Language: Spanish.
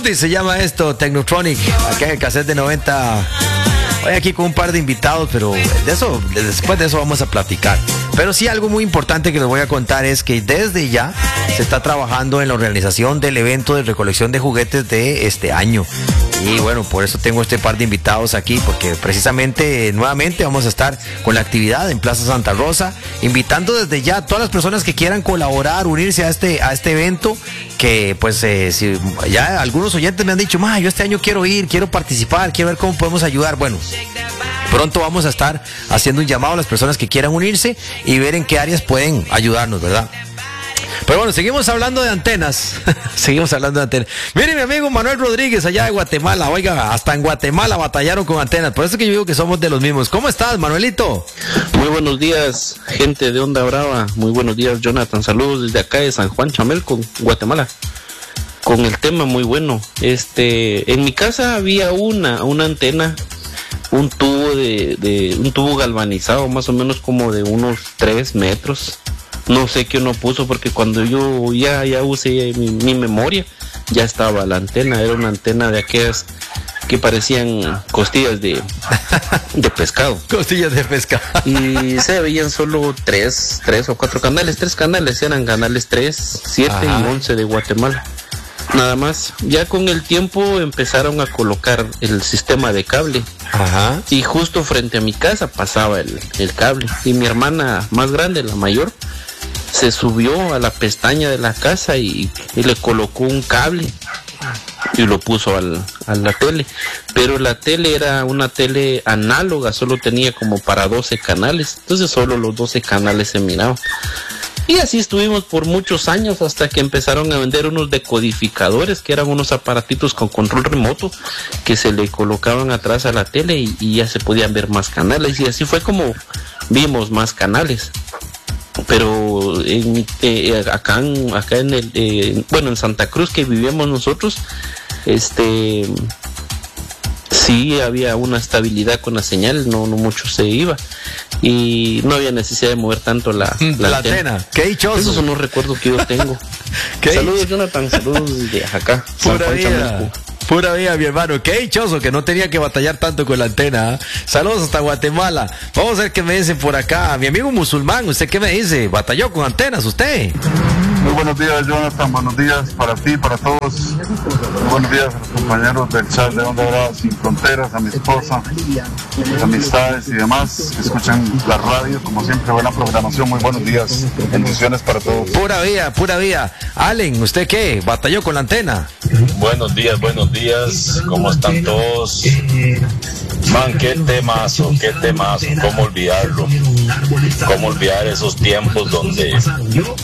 Groovy se llama esto, Technotronic, acá en el cassette de 90. Hoy aquí con un par de invitados, pero después de eso vamos a platicar. Pero sí, algo muy importante que les voy a contar es que desde ya se está trabajando en la organización del evento de recolección de juguetes de este año. Y bueno, por eso tengo este par de invitados aquí, porque precisamente nuevamente vamos a estar con la actividad en Plaza Santa Rosa, invitando desde ya a todas las personas que quieran colaborar, unirse a este evento, que pues si ya algunos oyentes me han dicho, yo este año quiero ir, quiero participar, quiero ver cómo podemos ayudar. Bueno, pronto vamos a estar haciendo un llamado a las personas que quieran unirse y ver en qué áreas pueden ayudarnos, ¿verdad? Pero bueno, seguimos hablando de antenas. Seguimos hablando de antenas. Mire, mi amigo Manuel Rodríguez, allá de Guatemala. Oiga, hasta en Guatemala batallaron con antenas. Por eso es que yo digo que somos de los mismos. ¿Cómo estás, Manuelito? Muy buenos días, gente de Onda Brava. Muy buenos días, Jonathan. Saludos desde acá de San Juan Chamelco, Guatemala. Con el tema muy bueno. En mi casa había una antena, un tubo un tubo galvanizado, más o menos como de unos 3 metros. No sé qué uno puso, porque cuando yo ya usé mi memoria, ya estaba la antena. Era una antena de aquellas que parecían costillas de pescado. Costillas de pescado. Y se veían solo 3 o 4 canales. 3 canales, eran canales 3, 7 y 11 de Guatemala. Nada más. Ya con el tiempo empezaron a colocar el sistema de cable. Ajá. Y justo frente a mi casa pasaba el cable. Y mi hermana más grande, la mayor, se subió a la pestaña de la casa y le colocó un cable y lo puso a la tele. Pero la tele era una tele análoga, solo tenía como para 12 canales. Entonces solo los 12 canales se miraban. Y así estuvimos por muchos años, hasta que empezaron a vender unos decodificadores, que eran unos aparatitos con control remoto que se le colocaban atrás a la tele y ya se podían ver más canales. Y así fue como vimos más canales. Pero acá en Santa Cruz, que vivíamos nosotros, sí había una estabilidad con la señal, no mucho se iba y no había necesidad de mover tanto la antena. Qué dichoso. Esos son los recuerdos que yo tengo. Saludos, Jonathan, saludos de acá. Pura vida, mi hermano. Qué dichoso que no tenía que batallar tanto con la antena. ¿Eh? Saludos hasta Guatemala. Vamos a ver qué me dicen por acá. Mi amigo musulmán, ¿usted qué me dice? ¿Batalló con antenas usted? Muy buenos días, Jonathan. Buenos días para ti, para todos. Muy buenos días a los compañeros del chat de Onda Brava Sin Fronteras, a mi esposa, mis amistades y demás que escuchan la radio. Como siempre, buena programación. Muy buenos días. Bendiciones para todos. Pura vida, pura vida. Allen, ¿usted qué? ¿Batalló con la antena? Buenos días. ¿Cómo están todos? Man, qué temazo, ¿cómo olvidarlo? ¿Cómo olvidar esos tiempos donde